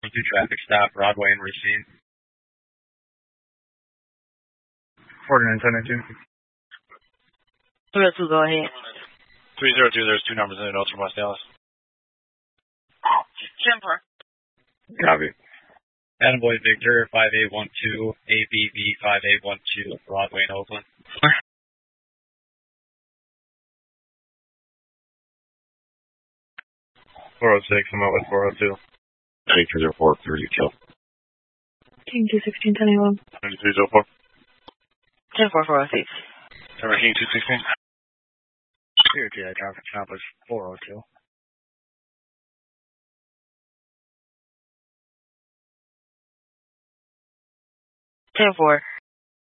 2 traffic stop, Broadway and Racine. 4972. 302, go ahead. 302, there's 2 numbers in the notes from West Dallas. 10-4. Copy. Attaboy Victor 5812, ABB 5812, Broadway and Oakland. 406, I'm out with 402. Victor 04, 30 kill. King 216, 10-11. 9304. 10-4, 406. Denver King 216. Here, GI traffic stop is 402. 10-4.